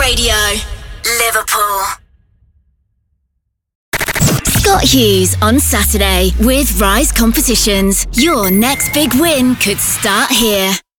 Radio. Liverpool. Scott Hughes on Saturday with Rise Competitions. Your next big win could start here.